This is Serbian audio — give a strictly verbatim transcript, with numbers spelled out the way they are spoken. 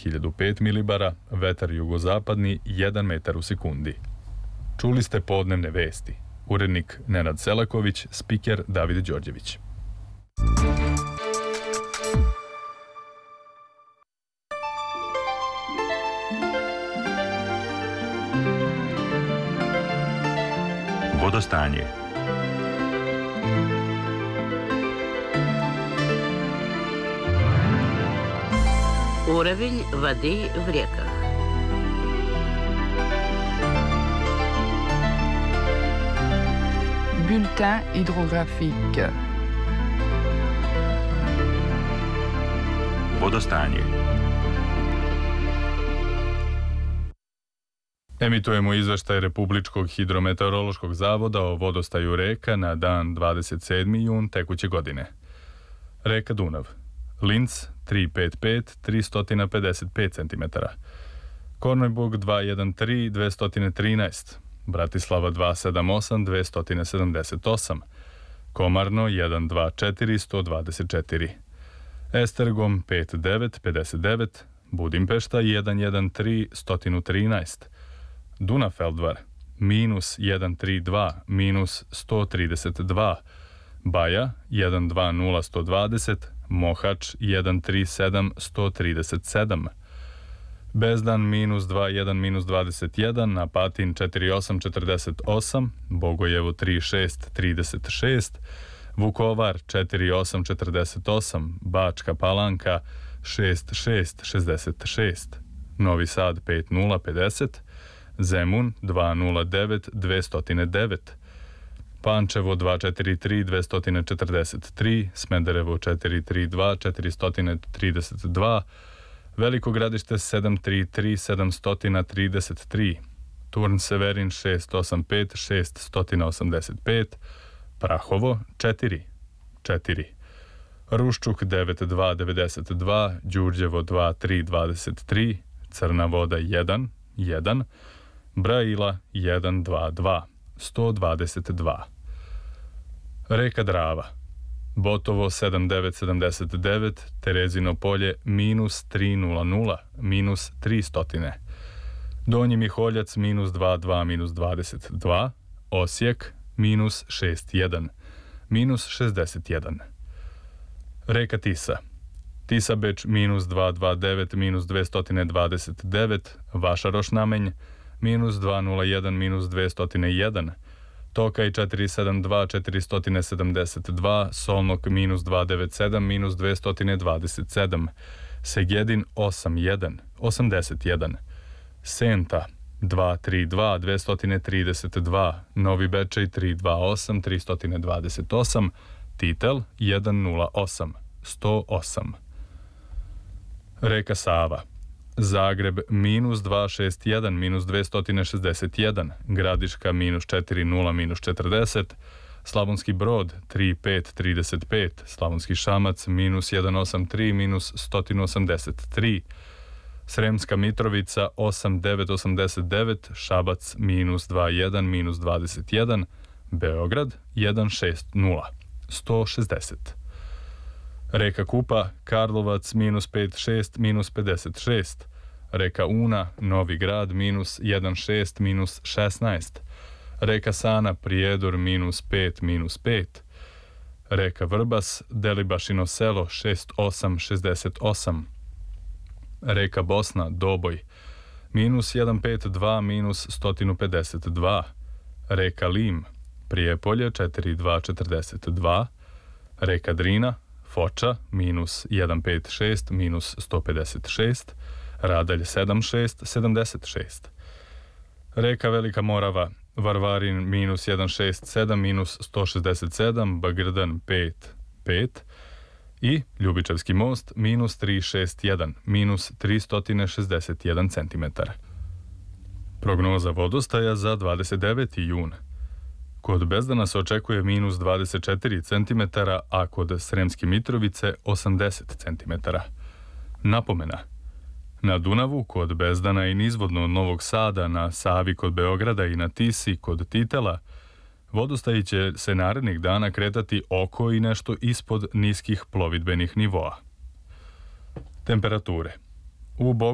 hiljadu pet milibara, vetar jugozapadni jedan metar u sekundi. Čuli ste podnevne vesti. Urednik Nenad Selaković, spiker David Đorđević. Vodostanje. Уровень воды в реках. Bulletin hydrographique. Vodostanje. Emitujemo izveštaj Republičkog hidrometeorološkog zavoda o vodostaju reka na dan dvadeset sedmi jun tekuće godine. Reka Dunav. Linz tri pet pet, tri pedeset pet centimetara. Kornojbuk dva jedan tri, dvesta trinaest. Bratislava dva sedam osam, dvesta sedamdeset osam. Komarno jedan dva četiri, sto dvadeset četiri. Estergom pet devet, pedeset devet. Budimpešta jedan jedan tri, sto trinaest. Dunafeldvar minus jedan tri dva, minus sto trideset dva. Baja jedan dva nula, sto dvadeset. Mohač jedan tri sedam, sto trideset sedam. Bezdan minus dva jedan, minus dvadeset jedan. Apatin četiri osam, četrdeset osam. Bogojevo tri šest, trideset šest. Vukovar četiri osam, četrdeset osam. Bačka Palanka šest šest, šezdeset šest. Novi Sad pet nula, pedeset. Zemun dva nula devet, dvesta devet. Pančevo dva četiri tri, dvesta četrdeset tri, Smederevo četiri tri dva, četiristo trideset dva, Veliko Gradište sedam tri tri, sedamsto trideset tri, Turn Severin šest osam pet, šesto osamdeset pet, Prahovo četiri četiri, Ruščuk devet dva devedeset dva, Đurđevo dva tri dvadeset tri, Crna Voda jedan jedan, Braila jedan dva dva, sto dvadeset dva. Reka Drava. Botovo sedam devet sedamdeset devet, Terezino Polje minus tri nula nula, minus tri stotine. Donji Miholjac minus dva dva, minus dvadeset dva, Osijek minus šest jedan, minus šezdeset jedan. Reka Tisa. Tisa Beč minus dva dva devet, minus dvesta dvadeset devet, Vašaroš Namenj minus dva nula jedan, minus dvesta jedan, Tokaj četiri sedam dva, četiristo sedamdeset dva, Solnok minus dva devet sedam, minus dvesta dvadeset sedam, Segedin osam jedan, osamdeset jedan, Senta dva tri dva, dvesta trideset dva, Novi Bečej tri dva osam, tristo dvadeset osam, Titel jedan nula osam, sto osam. Reka Sava. Zagreb minus dva šest jedan, minus dvesta šezdeset jedan, Gradiška minus četiri nula, minus četrdeset, Slavonski Brod tri pet trideset pet, Slavonski Šamac minus jedan osam tri, minus sto osamdeset tri, Sremska Mitrovica osam devet osamdeset devet, Šabac minus dva jedan, minus dvadeset jedan, Beograd jedan šest nula, sto šezdeset. Reka Kupa, Karlovac minus pet šest, minus pedeset šest. Reka Una, Novi Grad minus jedan šest, minus šesnaest. Reka Sana, Prijedor minus pet, minus pet. Reka Vrbas, Delibašino selo šest osam, šezdeset osam. Reka Bosna, Doboj, minus jedan pet dva, minus sto pedeset dva. Reka Lim, Prijepolje četiri dva, četrdeset dva. Reka Drina, Foča, minus jedan pet šest, minus sto pedeset šest, Radalj sedam šest, sedamdeset šest. Reka Velika Morava, Varvarin, minus jedan šest sedam, minus sto šezdeset sedam, Bagrdan pet pet i Ljubičevski most, minus tri šest jedan, minus tristo šezdeset jedan centimetar. Prognoza vodostaja za dvadeset deveti jun. Kod Bezdana se očekuje minus dvadeset četiri centimetara, a kod Sremske Mitrovice osamdeset centimetara. Napomena. Na Dunavu kod Bezdana i nizvodno od Novog Sada, na Savi kod Beograda i na Tisi kod Titela, vodostaji će se narednih dana kretati oko i nešto ispod niskih plovidbenih nivoa. Temperature. U